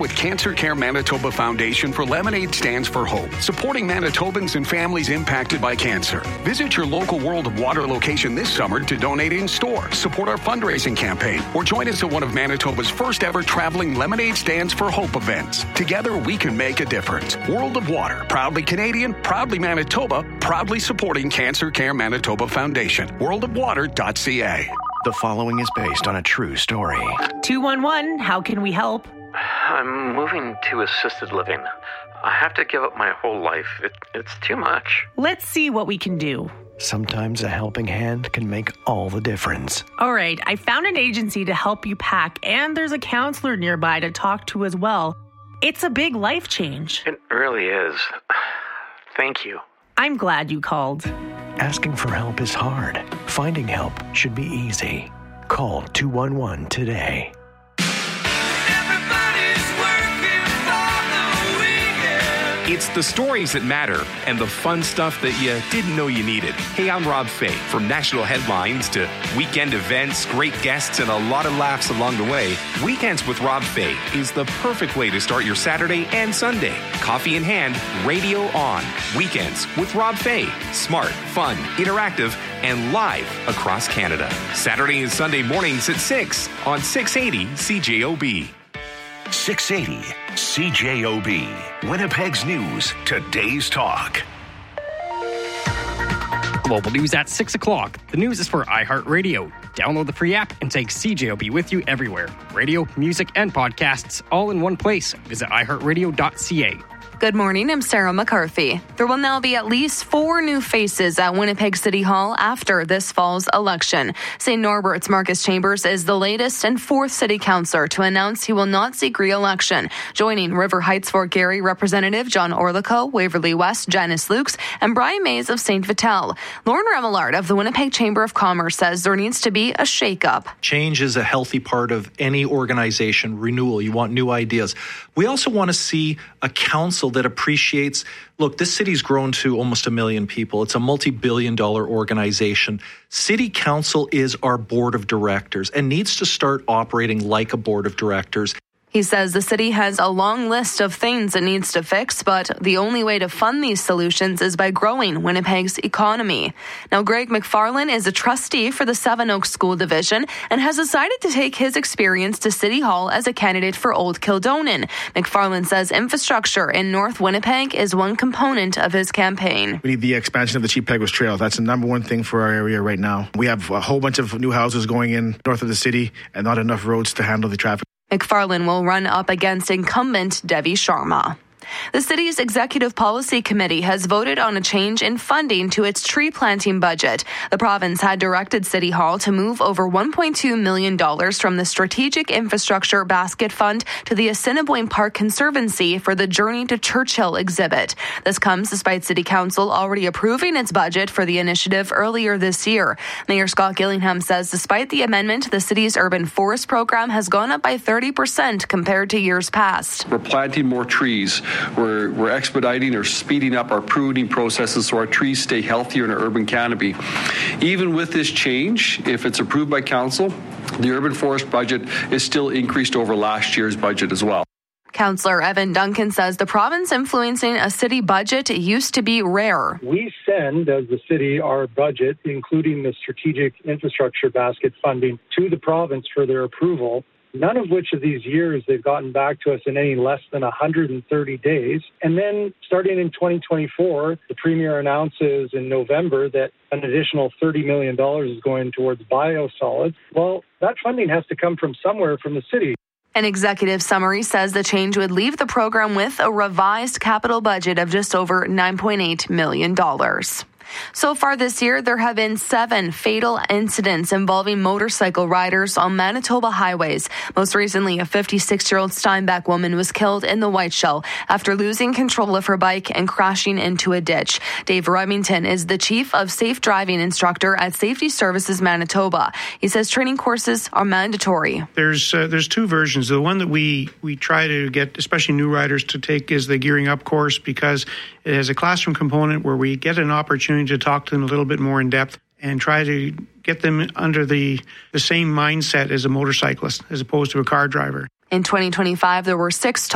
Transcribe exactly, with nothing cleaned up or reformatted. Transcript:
with Cancer Care Manitoba Foundation for Lemonade Stands for Hope, supporting Manitobans and families impacted by cancer. Visit your local World of Water location this summer to donate in store, support our fundraising campaign, or join us at one of Manitoba's first ever traveling Lemonade Stands for Hope events. Together, we can make a difference. World of Water, proudly Canadian, proudly Manitoba, proudly supporting Cancer Care Manitoba Foundation. world of water dot c a. The following is based on a true story. two one one, how can we help? I'm moving to assisted living. I have to give up my whole life. It, it's too much. Let's see what we can do. Sometimes a helping hand can make all the difference. All right, I found an agency to help you pack, and there's a counselor nearby to talk to as well. It's a big life change. It really is. Thank you. I'm glad you called. Asking for help is hard. Finding help should be easy. Call two one one today. It's the stories that matter and the fun stuff that you didn't know you needed. Hey, I'm Rob Fay. From national headlines to weekend events, great guests, and a lot of laughs along the way, Weekends with Rob Fay is the perfect way to start your Saturday and Sunday. Coffee in hand, radio on. Weekends with Rob Fay. Smart, fun, interactive, and live across Canada. Saturday and Sunday mornings at six on six eighty C J O B. six eighty C J O B, Winnipeg's news, today's talk. Global news at six o'clock. The news is for iHeartRadio. Download the free app and take C J O B with you everywhere. Radio, music, and podcasts all in one place. Visit i heart radio dot c a. Good morning, I'm Sarah McCarthy. There will now be at least four new faces at Winnipeg City Hall after this fall's election. Saint Norbert's Marcus Chambers is the latest and fourth city councillor to announce he will not seek re-election, joining River Heights Fort Garry Representative John Orlico, Waverly West Janice Lukes, and Brian Mays of Saint Vital. Lauren Remillard of the Winnipeg Chamber of Commerce says there needs to be a shake-up. Change is a healthy part of any organization. Renewal, you want new ideas. We also want to see a council that appreciates, look, this city's grown to almost a million people. It's a multi-billion dollar organization. City council is our board of directors and needs to start operating like a board of directors. He says the city has a long list of things it needs to fix, but the only way to fund these solutions is by growing Winnipeg's economy. Now, Greg McFarlane is a trustee for the Seven Oaks School Division and has decided to take his experience to City Hall as a candidate for Old Kildonan. McFarlane says infrastructure in North Winnipeg is one component of his campaign. We need the expansion of the Chief Peguis Trail. That's the number one thing for our area right now. We have a whole bunch of new houses going in north of the city and not enough roads to handle the traffic. McFarlane will run up against incumbent Devi Sharma. The city's Executive Policy Committee has voted on a change in funding to its tree planting budget. The province had directed City Hall to move over one point two million dollars from the Strategic Infrastructure Basket Fund to the Assiniboine Park Conservancy for the Journey to Churchill exhibit. This comes despite City Council already approving its budget for the initiative earlier this year. Mayor Scott Gillingham says despite the amendment, the city's urban forest program has gone up by thirty percent compared to years past. We're planting more trees. We're, we're expediting or speeding up our pruning processes so our trees stay healthier in our urban canopy. Even with this change, if it's approved by council, the urban forest budget is still increased over last year's budget as well. Councillor Evan Duncan says the province influencing a city budget used to be rare. We send, as the city, our budget, including the Strategic Infrastructure Basket funding, to the province for their approval. None of which of these years they've gotten back to us in any less than one hundred thirty days. And then starting in twenty twenty-four, the Premier announces in November that an additional thirty million dollars is going towards biosolids. Well, that funding has to come from somewhere from the city. An executive summary says the change would leave the program with a revised capital budget of just over nine point eight million dollars. So far this year, there have been seven fatal incidents involving motorcycle riders on Manitoba highways. Most recently, a fifty-six-year-old Steinbach woman was killed in the Whiteshell after losing control of her bike and crashing into a ditch. Dave Remington is the chief of safe driving instructor at Safety Services Manitoba. He says training courses are mandatory. There's uh, there's two versions. The one that we, we try to get, especially new riders, to take is the Gearing Up course because it has a classroom component where we get an opportunity to talk to them a little bit more in depth and try to get them under the, the same mindset as a motorcyclist as opposed to a car driver. In twenty twenty-five, there were six